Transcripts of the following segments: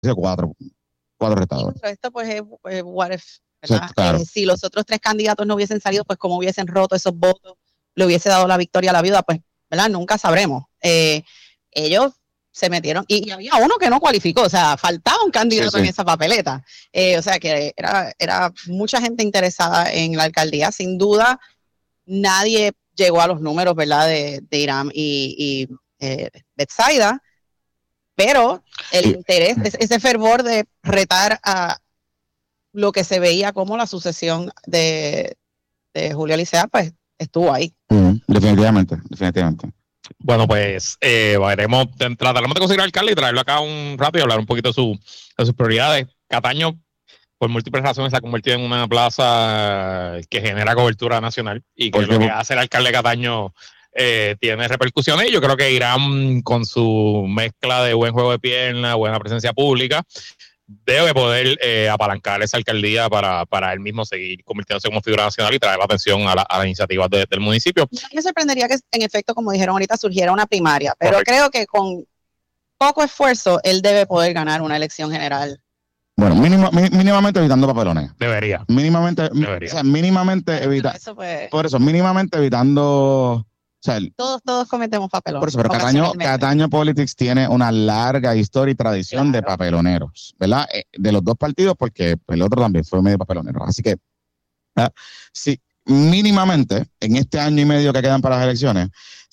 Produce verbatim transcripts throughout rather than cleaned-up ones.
cuatro, cuatro restadores. Pero esto pues es pues, what if, ¿verdad? Sí, claro. Eh, si los otros tres candidatos no hubiesen salido, pues como hubiesen roto esos votos, le hubiese dado la victoria a la viuda, pues, ¿verdad? Nunca sabremos. Eh, ellos se metieron, y, y había uno que no cualificó, o sea, faltaba un candidato sí, sí. en esa papeleta. Eh, o sea, que era, era mucha gente interesada en la alcaldía. Sin duda, nadie llegó a los números, ¿verdad? De, de Irán y, y eh, Betsaida, pero el y, interés, ese fervor de retar a lo que se veía como la sucesión de, de Julio Licea, pues estuvo ahí. Mm, definitivamente, definitivamente. Bueno, pues eh, veremos, trataremos de conseguir al alcalde y traerlo acá un rato y hablar un poquito de, su, de sus prioridades. Cataño, por múltiples razones, se ha convertido en una plaza que genera cobertura nacional y que Porque, lo que hace el alcalde de Cataño eh, tiene repercusiones. Y yo creo que Irán, con su mezcla de buen juego de pierna, buena presencia pública, debe poder eh, apalancar esa alcaldía para, para él mismo seguir convirtiéndose como figura nacional y traer la atención a, la, a las iniciativas de, del municipio. Me sorprendería que en efecto, como dijeron ahorita, surgiera una primaria, pero Correcto. creo que con poco esfuerzo él debe poder ganar una elección general. Bueno, mínimo, mínimamente evitando papelones. Debería. Mínimamente, Debería. O sea, mínimamente evitando. Pues, por eso, mínimamente evitando. O sea, todos, todos cometemos papelones. Por eso, pero Cataño, Cataño Politics tiene una larga historia y tradición claro. de papeloneros, ¿verdad? De los dos partidos, porque el otro también fue medio papelonero. Así que, ¿eh? si mínimamente, en este año y medio que quedan para las elecciones,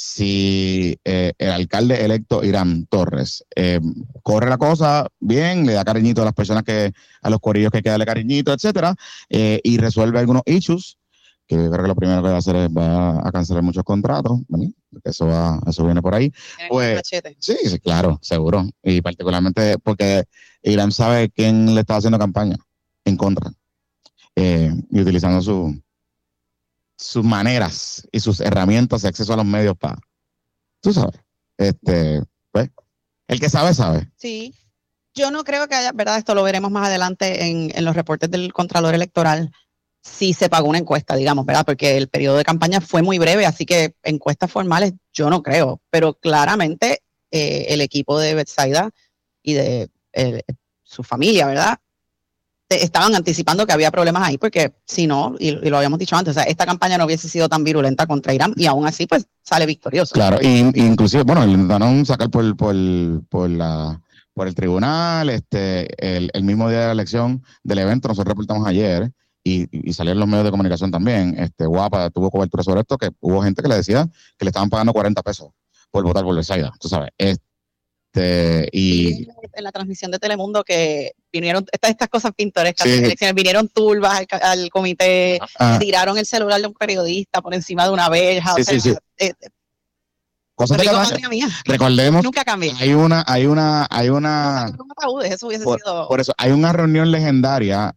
si eh, el alcalde electo Irán Torres eh, corre la cosa bien, le da cariñito a las personas que, a los corillos que hay que darle cariñito, etcétera, eh, y resuelve algunos issues, que yo creo que lo primero que va a hacer es va a cancelar muchos contratos, ¿vale? Porque eso va, eso viene por ahí. Pues, sí, sí, claro, seguro. Y particularmente porque Irán sabe quién le está haciendo campaña en contra. Eh, y utilizando su, sus maneras y sus herramientas de acceso a los medios para, tú sabes, este, pues, el que sabe, sabe. Sí. Yo no creo que haya, ¿verdad? Esto lo veremos más adelante en, en los reportes del Contralor Electoral. Sí se pagó una encuesta, digamos, ¿verdad? Porque el periodo de campaña fue muy breve, así que encuestas formales yo no creo, pero claramente eh, el equipo de Betsaida y de eh, su familia, ¿verdad? Estaban anticipando que había problemas ahí, porque si no, y, y lo habíamos dicho antes, o sea, esta campaña no hubiese sido tan virulenta contra Irán y aún así pues sale victorioso. Claro, y, inclusive, bueno, le intentaron sacar por, por, por la... por el tribunal, este, el, el mismo día de la elección del evento, nosotros reportamos ayer, y, y salieron los medios de comunicación también, este, Guapa tuvo cobertura sobre esto, que hubo gente que le decía que le estaban pagando cuarenta pesos por votar por Betsaida, tú sabes, este, y... y en la transmisión de Telemundo que vinieron, estas, estas cosas pintorescas, sí. elecciones, vinieron turbas al, al comité, ah. tiraron el celular de un periodista por encima de una verja, sí, o sea, sí, sí. Eh, Cosas de recordemos, nunca cambia. Hay una, hay una, hay una. Eso hubiese por, sido... por eso, hay una reunión legendaria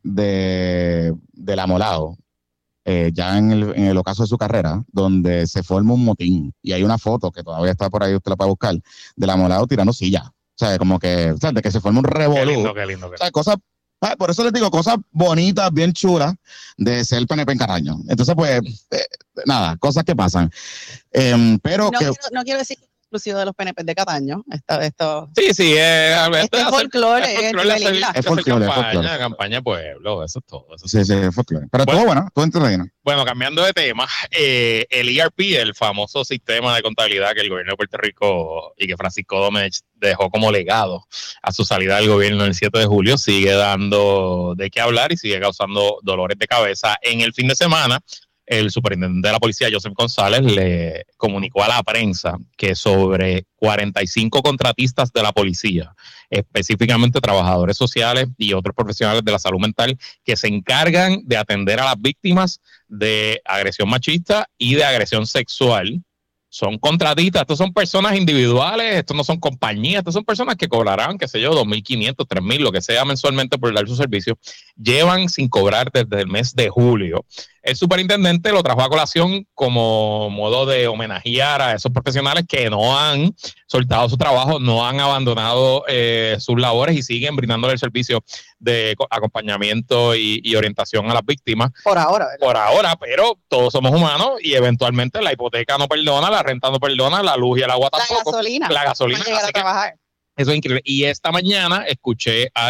de del Amolado, eh, ya en el, en el ocaso de su carrera, donde se forma un motín. Y hay una foto que todavía está por ahí, usted la puede buscar, del Amolado tirando silla. O sea, como que, o sea, de que se forma un revolú. Qué lindo, qué lindo. Qué lindo. O sea, cosas. Por eso les digo, cosas bonitas, bien chulas de ser P N P en Cataño. Entonces, pues, eh, nada, cosas que pasan. Eh, pero no, que, quiero, no quiero decir exclusivo de los P N P de Cataño. Esto, esto, sí, sí, eh, este es folclore. Es folclore, campaña, campaña de pueblo, eso es todo. Eso sí, sí, es folclore. Pero bueno, todo bueno, todo entretenido. Bueno, cambiando de tema, eh, el E R P, el famoso sistema de contabilidad que el gobierno de Puerto Rico y que Francisco Domecq dejó como legado a su salida del gobierno el siete de julio, sigue dando de qué hablar y sigue causando dolores de cabeza. En el fin de semana, el superintendente de la policía, Joseph González, le comunicó a la prensa que sobre cuarenta y cinco contratistas de la policía, específicamente trabajadores sociales y otros profesionales de la salud mental, que se encargan de atender a las víctimas de agresión machista y de agresión sexual, son contratistas. Estos son personas individuales, estos no son compañías, estos son personas que cobrarán, qué sé yo, dos mil quinientos, tres mil, lo que sea mensualmente por dar su servicio. Llevan sin cobrar desde el mes de julio. El superintendente lo trajo a colación como modo de homenajear a esos profesionales que no han soltado su trabajo, no han abandonado eh, sus labores y siguen brindándole el servicio de acompañamiento y, y orientación a las víctimas. Por ahora, ¿verdad? Por ahora, pero todos somos humanos y eventualmente la hipoteca no perdona, la renta no perdona, la luz y el agua tampoco. La gasolina. La gasolina. Para llegar a trabajar. Eso es increíble. Y esta mañana escuché a